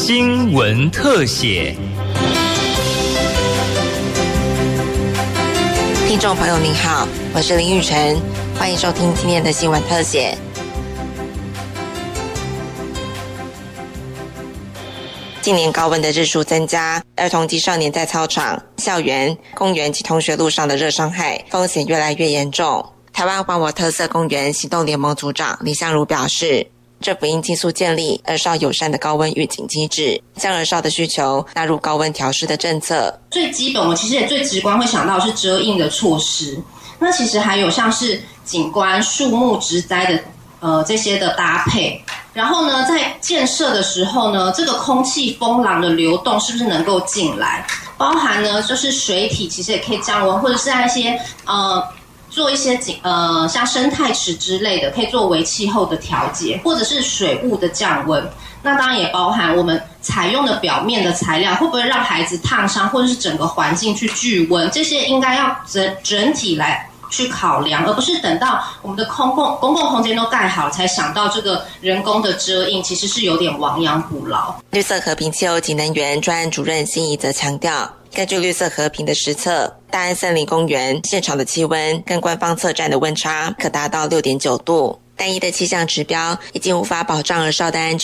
新闻特写。 听众朋友您好，我是林玉晨，欢迎收听今天的新闻特写。近年高温的日数增加，儿童及少年在操场、校园、公园及同学路上的热伤害风险越来越严重。台湾还我特色公园行动联盟组长李相如表示，政府应尽速建立儿少友善的高温预警机制，将儿少的需求纳入高温调适的政策。 最基本，我其实也最直观会想到是遮阴的措施。那其实还有像是景观、树木、植栽的这些的搭配。然后呢，在建设的时候呢，这个空气风廊的流动是不是能够进来？包含呢，就是水体其实也可以降温，或者是在一些做一些像生态池之类的，可以作为气候的调节，或者是水雾的降温。那当然也包含我们采用的表面的材料会不会让孩子烫伤，或者是整个环境去聚温，这些应该要整体来去考量，而不是等到我们的公共空间都盖好才想到这个人工的遮阴，其实是有点亡羊补牢。 绿色和平气候及能源专案主任辛怡则强调，根据绿色和平的实测，大安森林公园现场的气温跟官方测站的温差可达到 6.9 度，单一的气象指标已经无法保障儿少的安全。